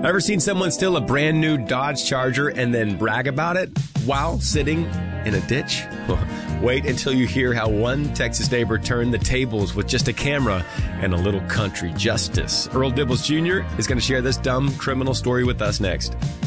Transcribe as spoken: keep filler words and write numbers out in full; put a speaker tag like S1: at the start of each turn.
S1: Ever seen someone steal a brand new Dodge Charger and then brag about it while sitting in a ditch? Wait until you hear how one Texas neighbor turned the tables with just a camera and a little country justice. Earl Dibbles Junior is going to share this dumb criminal story with us next.